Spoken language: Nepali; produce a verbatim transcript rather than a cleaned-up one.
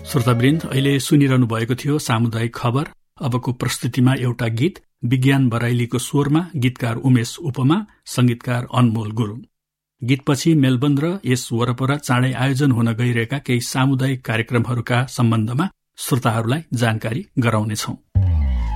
श्रोतावृन्द, अहिले सुनिरहनु भएको थियो सामुदायिक खबर। अबको प्रस्तुतिमा एउटा गीत विज्ञान बराइलीको स्वरमा, गीतकार उमेश उपमा, संगीतकार अनमोल गुरुङ। गीतपछि मेलबर्न र यस वरपर चाँडै आयोजन हुन गइरहेका केही सामुदायिक कार्यक्रमहरूका सम्बन्धमा श्रोताहरूलाई जानकारी गराउनेछौं।